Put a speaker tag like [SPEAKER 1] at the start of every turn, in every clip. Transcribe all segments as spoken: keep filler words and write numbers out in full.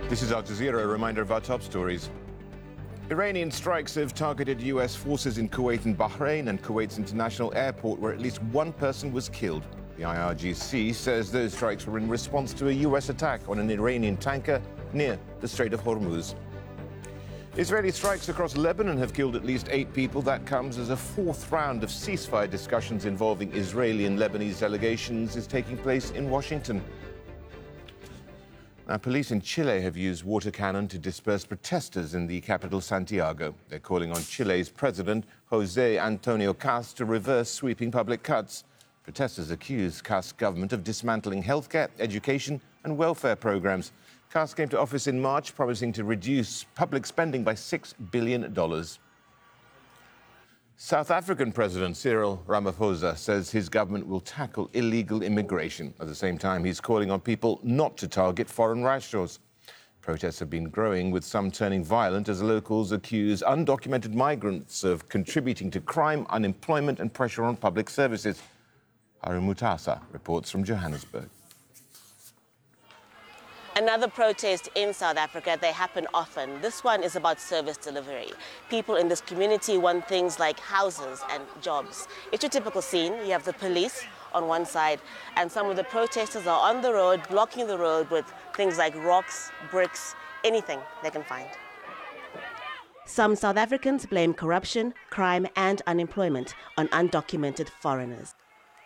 [SPEAKER 1] This is Al Jazeera, a reminder of our top stories. Iranian strikes have targeted U S forces in Kuwait and Bahrain and Kuwait's international airport, where at least one person was killed. The I R G C says those strikes were in response to a U S attack on an Iranian tanker near the Strait of Hormuz. Israeli strikes across Lebanon have killed at least eight people. That comes as a fourth round of ceasefire discussions involving Israeli and Lebanese delegations is taking place in Washington. Now, police in Chile have used water cannon to disperse protesters in the capital, Santiago. They're calling on Chile's president, José Antonio Cast, to reverse sweeping public cuts. Protesters accuse Cast's government of dismantling healthcare, education and welfare programs. Cast came to office in March, promising to reduce public spending by six billion dollars. South African President Cyril Ramaphosa says his government will tackle illegal immigration. At the same time, he's calling on people not to target foreign nationals. Protests have been growing, with some turning violent as locals accuse undocumented migrants of contributing to crime, unemployment and pressure on public services. Harun Mutasa reports from Johannesburg.
[SPEAKER 2] Another protest in South Africa. They happen often. This one is about service delivery. People in this community want things like houses and jobs. It's your typical scene. You have the police on one side, and some of the protesters are on the road, blocking the road with things like rocks, bricks, anything they can find. Some South Africans blame corruption, crime and unemployment on undocumented foreigners.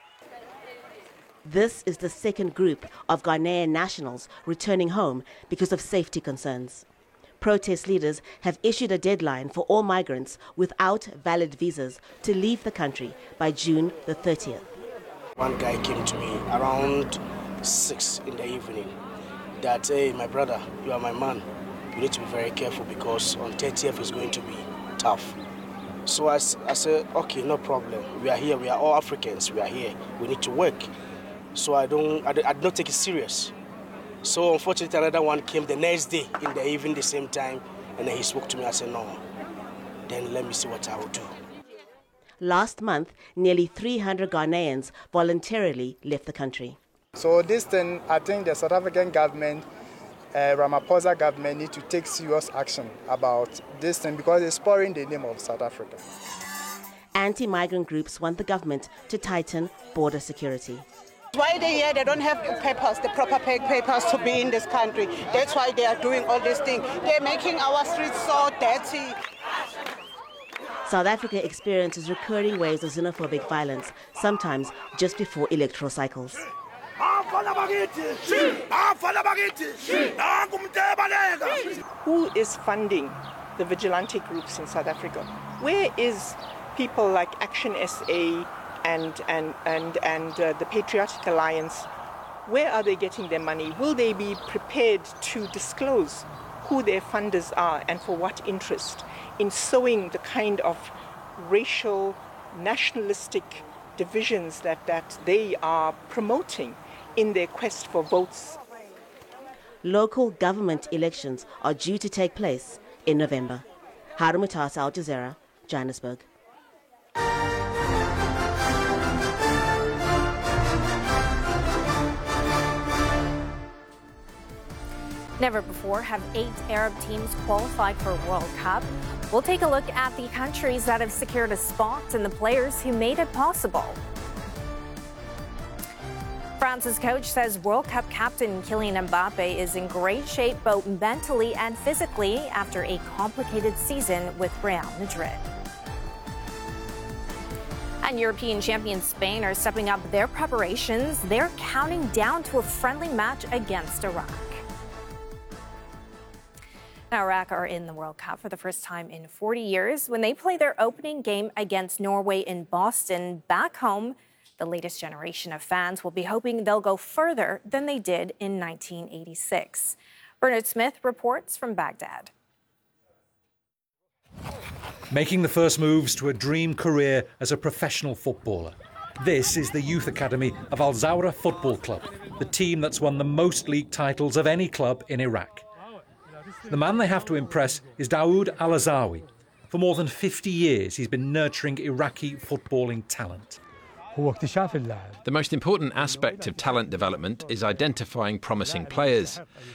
[SPEAKER 2] This is the second group of Ghanaian nationals returning home because of safety concerns. Protest leaders have issued a deadline for all migrants without valid visas to leave the country by June the thirtieth.
[SPEAKER 3] One guy came to me around six in the evening that, hey, my brother, you are my man. You need to be very careful because on thirtieth is going to be tough. So I, I said, okay, no problem. We are here. We are all Africans. We are here. We need to work. So I don't, I, I don't take it serious. So unfortunately, another one came the next day in the evening, the same time, and then he spoke to me. I said, no, then let me see what I will do.
[SPEAKER 2] Last month, nearly three hundred Ghanaians voluntarily left the country.
[SPEAKER 4] So this thing, I think the South African government, uh, Ramaphosa government, need to take serious action about this thing because it's spoiling the name of South Africa.
[SPEAKER 2] Anti-migrant groups want the government to tighten border security.
[SPEAKER 5] Why they here? They don't have papers, the proper papers to be in this country. That's why they are doing all these things. They're making our streets so dirty.
[SPEAKER 2] South Africa experiences recurring waves of xenophobic violence, sometimes just before electoral cycles.
[SPEAKER 6] Who is funding the vigilante groups in South Africa? Where is people like Action S A and and and and uh, the Patriotic Alliance? Where are they getting their money? Will they be prepared to disclose who their funders are and for what interest in sowing the kind of racial, nationalistic divisions that, that they are promoting in their quest for votes?
[SPEAKER 2] Local government elections are due to take place in November. Harun Mutasa, Al Jazeera, Johannesburg.
[SPEAKER 7] Never before have eight Arab teams qualified for a World Cup. We'll take a look at the countries that have secured a spot and the players who made it possible. France's coach says World Cup captain Kylian Mbappe is in great shape both mentally and physically after a complicated season with Real Madrid. And European champions Spain are stepping up their preparations. They're counting down to a friendly match against Iraq. Now, Iraq are in the World Cup for the first time in forty years when they play their opening game against Norway in Boston. Back home, the latest generation of fans will be hoping they'll go further than they did in nineteen eighty-six. Bernard Smith reports from Baghdad.
[SPEAKER 8] Making the first moves to a dream career as a professional footballer. This is the youth academy of Al Zawra Football Club, the team that's won the most league titles of any club in Iraq. The man they have to impress is Daoud Al-Azawi. For more than fifty years, he's been nurturing Iraqi footballing talent.
[SPEAKER 9] The most important aspect of talent development is identifying promising players.